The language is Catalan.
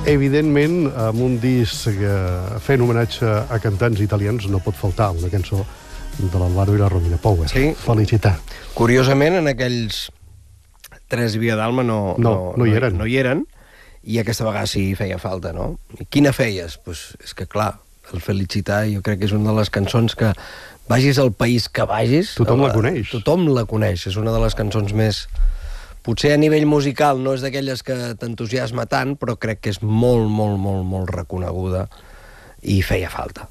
Evidentment, amb un disc fent homenatge a cantants italians no pot faltar una cançó de l'Alvaro i la Romina Power. Sí. Felicitar. Curiosament, en aquells 3 Via d'Alma no hi eren, i aquesta vegada sí feia falta, no? I quina feies? Pues és que, clar, el Felicitar jo crec que és una de les cançons que vagis al país que vagis... Tothom la coneix. Tothom la coneix. És una de les cançons més... Potser a nivell musical no és d'aquelles que t'entusiasma tant, però crec que és molt, molt, molt, molt reconeguda i feia falta.